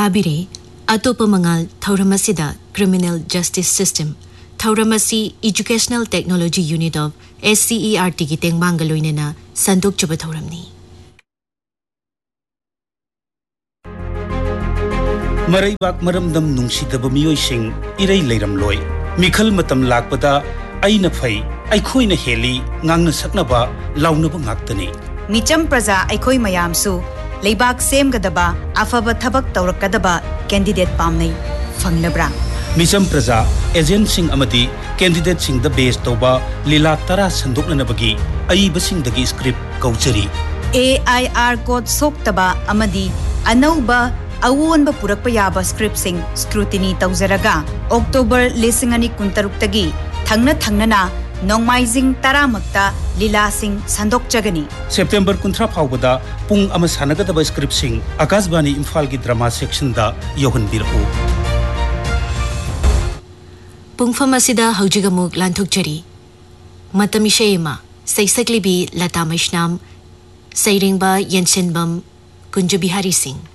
ताबिरे Atop मंगाल थौरमसिदा criminal justice system थौरमसी educational technology unit of SCERT की तेंगबांग लोइनेना संदोक चुब थौरमनी मरैबाक मरमदम नुंसिदब मियोइसिंग इरै लैरमलोय मिखल मतम लाकपदा अइना फै अइखोइना heli ngang saknaba launaba ngaktani Mitcham प्रजा अइखोइ मयामसु लेबाक सेमगदबा अफबा थबक तौरकदबा कैंडिडेट पामनै फंगनब्रा मिचम प्रजा agent Singh अमदी candidate Singh the base तौबा लीला तरा संदोकनबगी अइबसिंगदगी स्क्रिप्ट कौचरी AIR कोड सोक्तबा अमदी अनौबा अवोनब पुरक्प याबा स्क्रिप्ट सिंग scrutiny तौजरगा October 2026 तगी थंगना नोंगमाइजिंग तरामक्ता लीला सिंग संदोकचगनी September 19 फाउबदा पुंग अमा सानगदबा script सिंग आकाशवाणी इम्फाल की ड्रामा सेक्शन दा योहनबिरहु पुंगफम असिदा हौजिगमुक लांथुकचरी मतमिशेमा सैसक्लिबी लता मैष्नाम सैरेंबा यनसेनबम कुंज बिहारी सिंह